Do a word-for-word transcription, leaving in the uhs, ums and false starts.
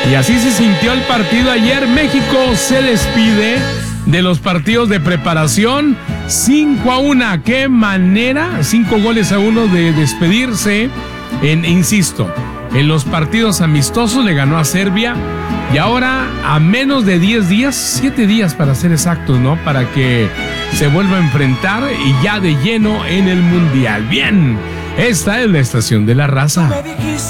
Y así se sintió el partido ayer. México se despide de los partidos de preparación. cinco a uno. Qué manera. cinco goles a uno de despedirse. En, insisto, en los partidos amistosos le ganó a Serbia. Y ahora a menos de diez días, siete días para ser exactos, ¿no? Para que se vuelva a enfrentar y ya de lleno en el Mundial. Bien, esta es la Estación de la Raza.